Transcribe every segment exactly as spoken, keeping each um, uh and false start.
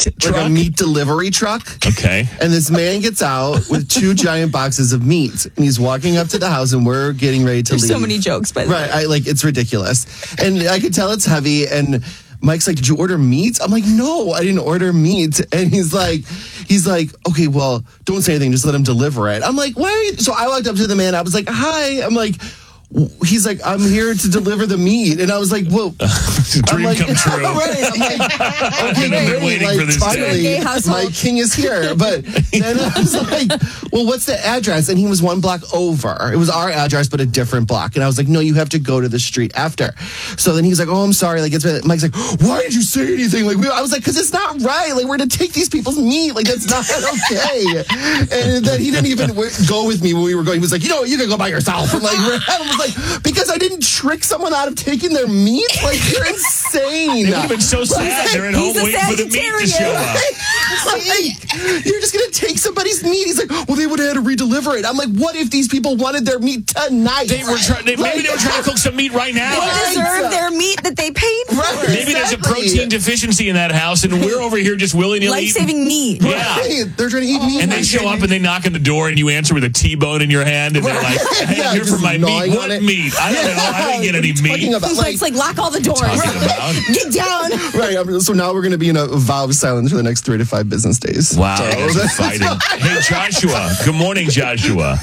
truck? Like a meat delivery truck. Okay. And this man gets out with two giant boxes of meat. And he's walking up to the house, and we're getting ready to There's leave. so many jokes, by the way. Right. I, like, it's ridiculous. And I could tell it's heavy. And Mike's like, did you order meat? I'm like, no, I didn't order meat. And he's like, he's like, okay, well, don't say anything. Just let him deliver it. I'm like, why? So I walked up to the man. I was like, hi. I'm like, he's like, I'm here to deliver the meat. And I was like, whoa. Dream like, come true. Right. I'm like, okay, I've been great. waiting like, for this finally, day. my king is here. But then I was like, well, what's the address? And he was one block over. It was our address, but a different block. And I was like, no, you have to go to the street after. So then he was like, oh, I'm sorry. Like, it's Mike's like, why did you say anything? Like, we, I was like, because it's not right. Like, we're to take these people's meat. Like, that's not okay. And then he didn't even w- go with me when we were going. He was like, you know, you can go by yourself. And like, I was like, because I didn't trick someone out of taking their meat. Like, you're insane. They would have been so sad. They're at home He's a waiting for the meat to show up. Like, you're just going to take somebody's meat. He's like, well, they would have had to redeliver it. I'm like, what if these people wanted their meat tonight? They were trying. They, maybe they were trying to cook some meat right now. They deserve their meat that they paid for. Right. Maybe there's a protein deficiency in that house, and we're over here just willy-nilly eating. Life-saving meat. Yeah. Right. They're trying to eat meat. And they show up and they knock on the door, and you answer with a T-bone in your hand, and they're like, hey, Yeah, I'm here for just my gnawing meat. on What it. meat? I don't know. I didn't get any Talking meat. about, like, Mike's like, lock all the doors. Talking about. Get down. right. I'm- So now we're going to be in a vow of silence for the next three to five business days. Wow, So you guys are fighting. Hey, Joshua. Good morning, Joshua.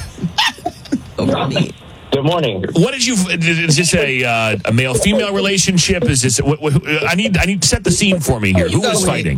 Good morning. What did you? Is this a uh, a male female relationship? Is this? What, what, I need I need to set the scene for me here. Who was fighting?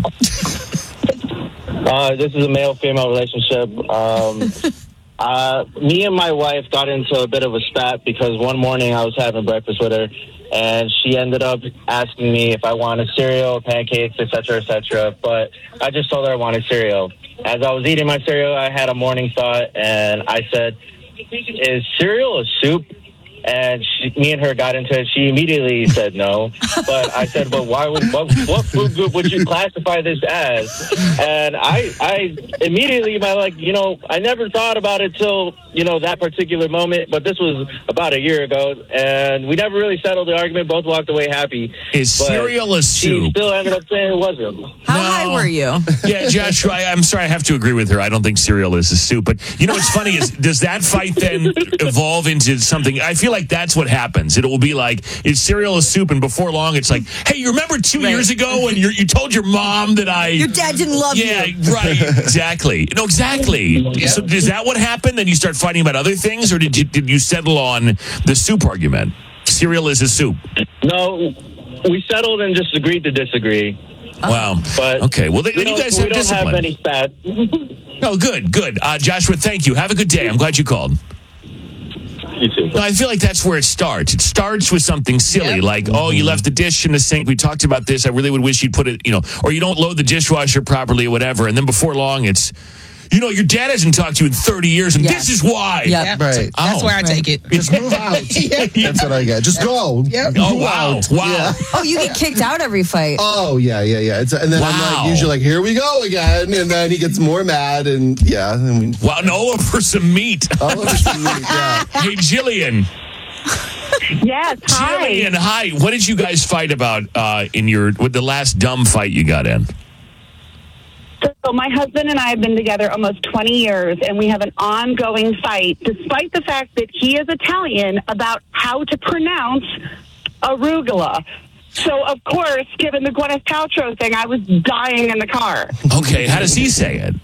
Uh, this is a male-female relationship. Um, uh, me and my wife got into a bit of a spat because one morning I was having breakfast with her, and she ended up asking me if I wanted cereal, pancakes, et cetera, et cetera. But I just told her I wanted cereal. As I was eating my cereal, I had a morning thought, and I said, is cereal a soup? And she, me and her got into it. She immediately said no. But I said, well, why would, what, what food group would you classify this as? And I, I immediately, my like, you know, I never thought about it till, you know, that particular moment. But this was about a year ago. And we never really settled the argument. Both walked away happy. Is But cereal a she soup? still ended up saying it wasn't. How No. high were you? Yeah, Joshua, I, I'm sorry, I have to agree with her. I don't think cereal is a soup. But you know what's funny is, does that fight then evolve into something? I feel like that's what happens. It will be like, is cereal a soup? And before long, it's like, hey, you remember two Right. years ago when you you told your mom that I... Your dad didn't love yeah, you. right, exactly. No, exactly. So is that what happened? Then you start fighting about other things? Or did you, did you settle on the soup argument? Cereal is a soup. No, we settled and just agreed to disagree. Wow. But Okay, well, then we you don't, guys we have don't discipline. have any spat. Oh, good, good. Uh, Joshua, thank you. Have a good day. I'm glad you called. You too. No, I feel like that's where it starts. It starts with something silly, like, oh, you left the dish in the sink. We talked about this. I really would wish you'd put it, you know, or you don't load the dishwasher properly or whatever. And then before long, it's, you know, your dad hasn't talked to you in thirty years, and Yeah. this is why. Yeah. Right. That's Oh. where I take it. Just move out. That's what I get. Just go. Yep. Oh, Move wow. out. Wow. Yeah. Oh, you get kicked out every fight. Oh, yeah, yeah, yeah. It's, and then I'm Wow. like, usually like, here we go again. And then he gets more mad. And yeah, I mean, Wow, no, for some meat. all of us, yeah. Hey, Jillian. Yes, hi. Jillian, hi. What did you guys fight about uh, in your, with the last dumb fight you got in? So my husband and I have been together almost twenty years, and we have an ongoing fight, despite the fact that he is Italian, about how to pronounce arugula. So, of course, given the Gwyneth Paltrow thing, I was dying in the car. Okay, how does he say it?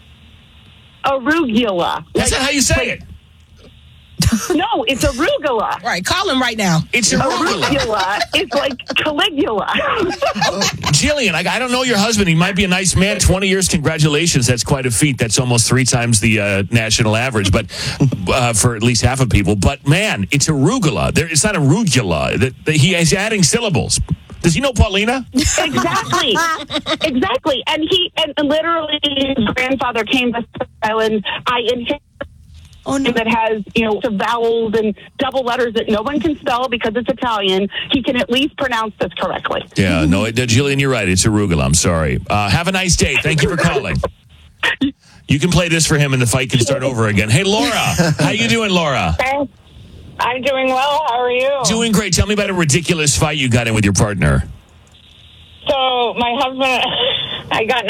Arugula. That's not how you say it. No, it's arugula. All right, call him right now. It's arugula. Arugula is like Caligula. Jillian, I, I don't know your husband. He might be a nice man. twenty years, congratulations. That's quite a feat. That's almost three times the uh, national average, but uh, for at least half of people. But, man, it's arugula. There, it's not arugula. That, that he is adding syllables. Does he know Paulina? Exactly. Exactly. And he, and literally, his grandfather came to the island. I inherited Oh, no. that has, you know, the vowels and double letters that no one can spell because it's Italian. He can at least pronounce this correctly. Yeah, no, it, uh, Jillian, you're right. It's arugula. I'm sorry. Uh, have a nice day. Thank you for calling. You can play this for him and the fight can start over again. Hey, Laura. How you doing, Laura? I'm doing well. How are you? Doing great. Tell me about a ridiculous fight you got in with your partner. So my husband, I got